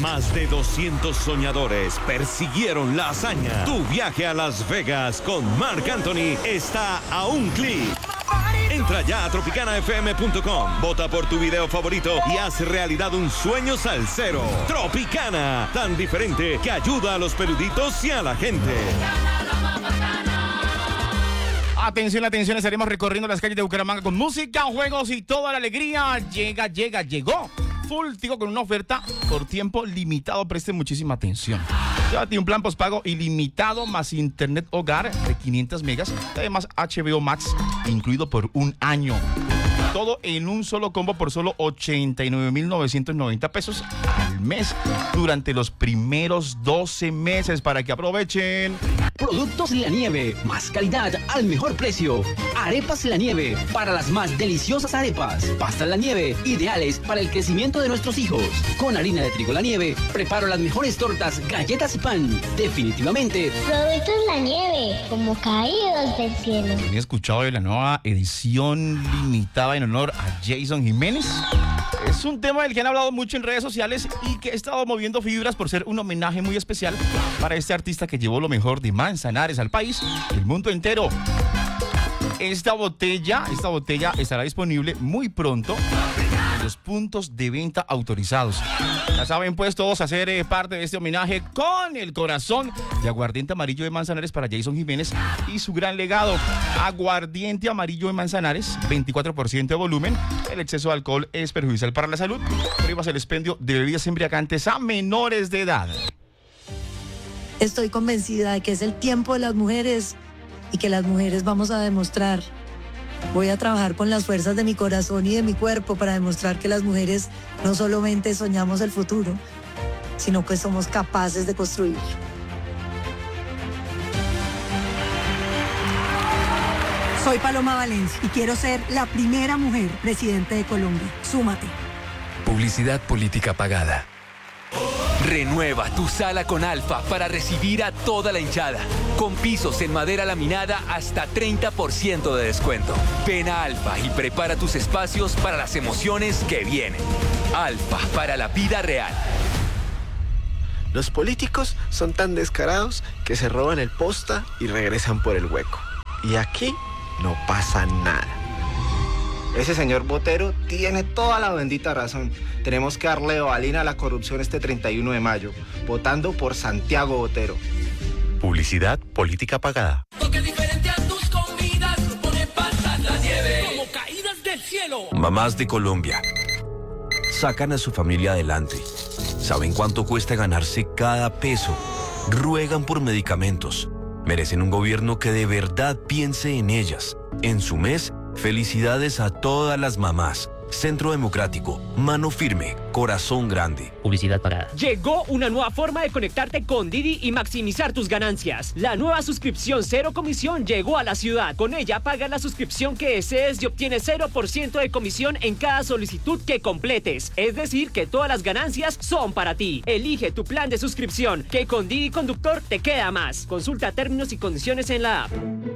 Más de 200 soñadores persiguieron la hazaña. Tu viaje a Las Vegas con Marc Anthony está a un clic. Entra ya a tropicanafm.com, vota por tu video favorito y haz realidad un sueño salsero. Tropicana, tan diferente que ayuda a los peluditos y a la gente. Atención, atención, estaremos recorriendo las calles de Bucaramanga con música, juegos y toda la alegría. Llegó. Full Tigo con una oferta por tiempo limitado. Preste muchísima atención. Llévate un plan postpago ilimitado más internet hogar de 500 megas. Además, HBO Max incluido por un año. Todo en un solo combo por solo 89,990 pesos al mes durante los primeros 12 meses para que aprovechen. Productos La Nieve, más calidad al mejor precio. Arepas La Nieve, para las más deliciosas arepas. Pastas La Nieve, ideales para el crecimiento de nuestros hijos. Con harina de trigo La Nieve, preparo las mejores tortas, galletas y pan. Definitivamente. Productos La Nieve, como caídos del cielo. ¿Han escuchado de la nueva edición limitada en honor a Jason Jiménez? Es un tema del que han hablado mucho en redes sociales y que ha estado moviendo fibras por ser un homenaje muy especial para este artista que llevó lo mejor de Manzanares al país y el mundo entero. Esta botella estará disponible muy pronto en los puntos de venta autorizados. Ya saben, pues, todos hacer parte de este homenaje con el corazón de Aguardiente Amarillo de Manzanares para Jason Jiménez y su gran legado. Aguardiente Amarillo de Manzanares, 24% de volumen. El exceso de alcohol es perjudicial para la salud. Prohíbas el expendio de bebidas embriagantes a menores de edad. Estoy convencida de que es el tiempo de las mujeres y que las mujeres vamos a demostrar. Voy a trabajar con las fuerzas de mi corazón y de mi cuerpo para demostrar que las mujeres no solamente soñamos el futuro, sino que somos capaces de construir. Soy Paloma Valencia y quiero ser la primera mujer presidente de Colombia. Súmate. Publicidad política pagada. Renueva tu sala con Alfa para recibir a toda la hinchada. Con pisos en madera laminada hasta 30% de descuento. Ven a Alfa y prepara tus espacios para las emociones que vienen. Alfa, para la vida real. Los políticos son tan descarados que se roban el posta y regresan por el hueco. Y aquí no pasa nada. Ese señor Botero tiene toda la bendita razón. Tenemos que darle balina a la corrupción este 31 de mayo, votando por Santiago Botero. Publicidad política pagada. Porque diferente a tus comidas, pone pasas La Nieve, como caídas del cielo. Mamás de Colombia, sacan a su familia adelante. Saben cuánto cuesta ganarse cada peso. Ruegan por medicamentos. Merecen un gobierno que de verdad piense en ellas. En su mes, felicidades a todas las mamás. Centro Democrático, mano firme, corazón grande. Publicidad pagada. Llegó una nueva forma de conectarte con Didi y maximizar tus ganancias. La nueva suscripción cero comisión llegó a la ciudad. Con ella pagas la suscripción que desees y obtienes 0% de comisión en cada solicitud que completes. Es decir, que todas las ganancias son para ti. Elige tu plan de suscripción, que con Didi Conductor te queda más. Consulta términos y condiciones en la app.